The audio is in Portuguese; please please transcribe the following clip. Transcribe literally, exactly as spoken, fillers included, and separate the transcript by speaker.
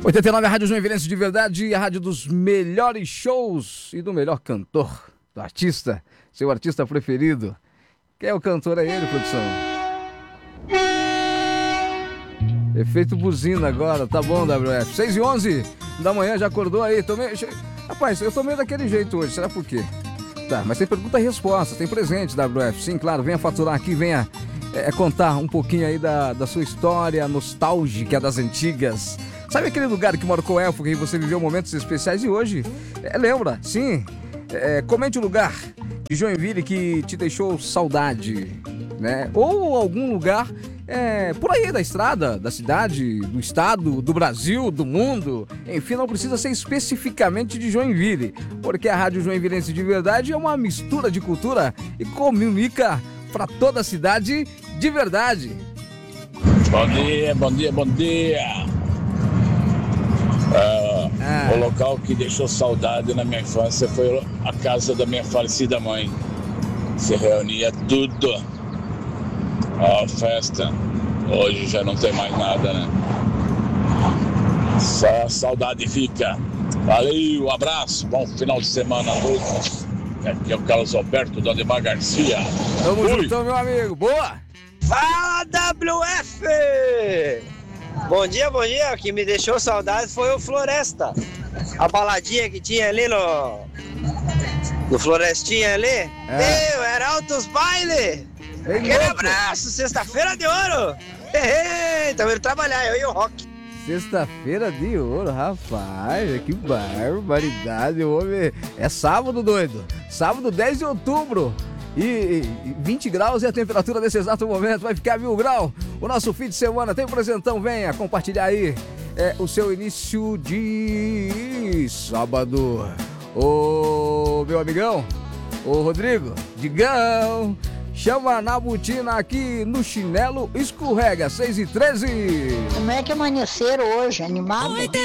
Speaker 1: oitenta e nove, a Rádio Joinvilense de verdade, a rádio dos melhores shows e do melhor cantor, do artista, seu artista preferido. Quem é o cantor? É ele, produção. Efeito buzina agora, tá bom, W F. seis e onze da manhã, já acordou aí? Tô meio... Rapaz, eu tô meio daquele jeito hoje, será por quê? Tá, mas tem pergunta e resposta, tem presente, W F. Sim, claro, venha faturar aqui, venha é, contar um pouquinho aí da, da sua história nostálgica das antigas. Sabe aquele lugar que marcou a época e você viveu momentos especiais e hoje? É, lembra? Sim. É, comente o lugar de Joinville que te deixou saudade, né? Ou algum lugar é, por aí da estrada, da cidade, do estado, do Brasil, do mundo. Enfim, não precisa ser especificamente de Joinville, porque a Rádio Joinvilense de verdade é uma mistura de cultura e comunica para toda a cidade de verdade.
Speaker 2: Bom dia, bom dia, bom dia. Uh, ah. O local que deixou saudade na minha infância foi a casa da minha falecida mãe. Se reunia tudo. A festa. Hoje já não tem mais nada, né? Só a saudade fica. Valeu, um abraço, bom final de semana a todos. Aqui é o Carlos Alberto do Ademar Garcia.
Speaker 1: Tamo junto, meu amigo. Boa!
Speaker 3: Fala, W F! Bom dia, bom dia. O que me deixou saudade foi o Floresta. A baladinha que tinha ali no... No Florestinha ali. É. Meu, era altos baile. Aquele abraço, sexta-feira de ouro. Estamos indo trabalhar, eu e o Rock.
Speaker 1: Sexta-feira de ouro, rapaz. Que barbaridade, homem. É sábado, doido. Sábado, dez de outubro. E vinte graus é a temperatura nesse exato momento, vai ficar mil graus. O nosso fim de semana tem um presentão, venha compartilhar aí é, o seu início de sábado. Ô, meu amigão, ô Rodrigo, Digão, chama na botina aqui no chinelo, escorrega, seis e treze.
Speaker 4: Como é que amanheceram hoje, animado?